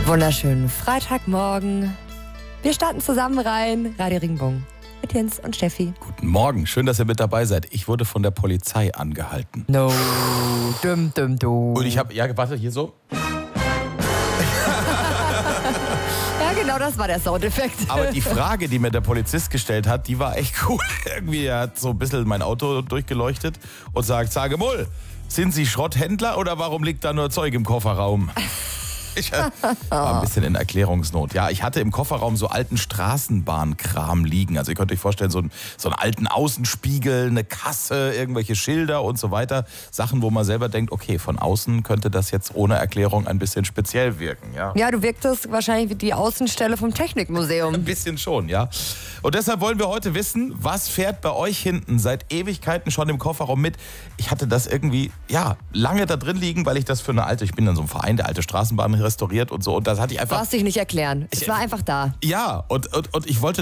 Wunderschönen Freitagmorgen. Wir starten zusammen rein. Radio Regenbogen mit Jens und Steffi. Guten Morgen, schön, dass ihr mit dabei seid. Ich wurde von der Polizei angehalten. No, du. Und ich habe, warte, hier so. Ja, genau, das war der Soundeffekt. Aber die Frage, die mir der Polizist gestellt hat, die war echt cool. Irgendwie, er hat so ein bisschen mein Auto durchgeleuchtet und sagt, sage mal, sind Sie Schrotthändler oder warum liegt da nur Zeug im Kofferraum? Ich war ein bisschen in Erklärungsnot. Ja, ich hatte im Kofferraum so alten Straßenbahnkram liegen. Also ihr könnt euch vorstellen, so einen alten Außenspiegel, eine Kasse, irgendwelche Schilder und so weiter. Sachen, wo man selber denkt, okay, von außen könnte das jetzt ohne Erklärung ein bisschen speziell wirken. Ja, du wirktest wahrscheinlich wie die Außenstelle vom Technikmuseum. Ein bisschen schon, ja. Und deshalb wollen wir heute wissen, was fährt bei euch hinten seit Ewigkeiten schon im Kofferraum mit? Ich hatte das irgendwie, lange da drin liegen, weil ich das für eine alte, ich bin in so einem Verein, der alte Straßenbahn restauriert und so. Und das hatte ich einfach. Du brauchst dich nicht erklären. Es war einfach da. Ja, und ich wollte